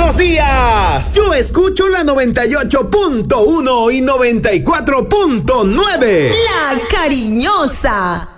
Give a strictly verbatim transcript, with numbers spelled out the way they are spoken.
Buenos días. Yo escucho la noventa y ocho punto uno y noventa y cuatro punto nueve. La Cariñosa.